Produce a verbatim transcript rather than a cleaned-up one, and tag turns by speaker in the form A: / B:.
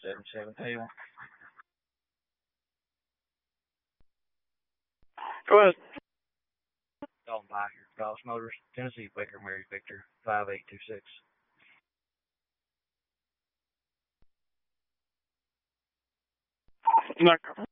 A: seven seven. How you want?
B: Go ahead.
A: Dalton Piker, Dallas Motors, Tennessee Baker, Mary Victor, five eight two six.
B: Not,